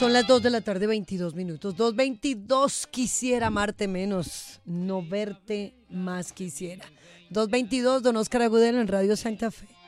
Son las 2 de la tarde, 22 minutos. 2:22, quisiera amarte menos, no verte más quisiera. 2:22, don Oscar Agudelo en Radio Santa Fe.